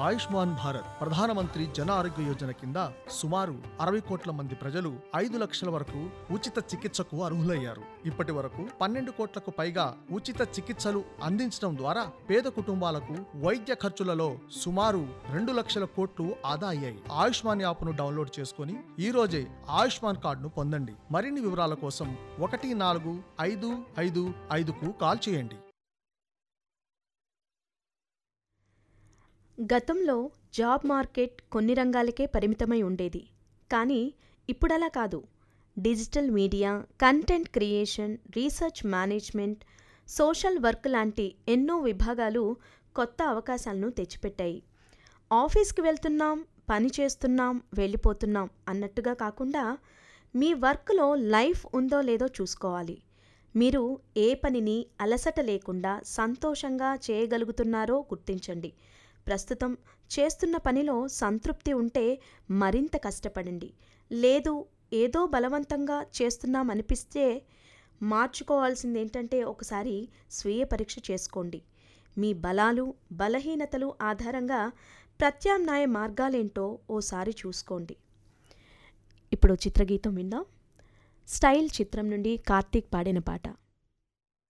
ఆయుష్మాన్ భారత్ ప్రధానమంత్రి జన ఆరోగ్య యోజన కింద సుమారు 60 కోట్ల మంది ప్రజలు 5 లక్షల వరకు ఉచిత చికిత్సకు అర్హులయ్యారు. ఇప్పటి వరకు 12 కోట్లకు పైగా ఉచిత చికిత్సలు అందించడం ద్వారా పేద కుటుంబాలకు వైద్య ఖర్చులలో సుమారు 2 లక్షల కోట్లు ఆదా అయ్యాయి. ఆయుష్మాన్ యాప్ను డౌన్లోడ్ చేసుకుని ఈ రోజే ఆయుష్మాన్ కార్డును పొందండి. మరిన్ని వివరాల కోసం 14555కు కాల్ చేయండి. గతంలో జాబ్ మార్కెట్ కొన్ని రంగాలకే పరిమితమై ఉండేది. కానీ ఇప్పుడలా కాదు. Digital media, content creation, research management, social work లాంటి ఎన్నో విభాగాలు కొత్త అవకాశాలను తెచ్చిపెట్టాయి. ఆఫీస్కి వెళ్తున్నాం, పని చేస్తున్నాం, వెళ్ళిపోతున్నాం అన్నట్టుగా కాకుండా మీ వర్క్లో లైఫ్ ఉందో లేదో చూసుకోవాలి. మీరు ఏ పనిని అలసట లేకుండా సంతోషంగా చేయగలుగుతున్నారో గుర్తించండి. ప్రస్తుతం చేస్తున్న పనిలో సంతృప్తి ఉంటే మరింత కష్టపడండి. లేదు ఏదో బలవంతంగా చేస్తున్నామనిపిస్తే మార్చుకోవాల్సింది ఏంటంటే ఒకసారి స్వీయ పరీక్ష చేసుకోండి. మీ బలాలు, బలహీనతలు ఆధారంగా ప్రత్యామ్నాయ మార్గాలేంటో ఓసారి చూసుకోండి. ఇప్పుడు చిత్రగీతం విందాం. స్టైల్ చిత్రం నుండి కార్తీక్ పాడిన పాట.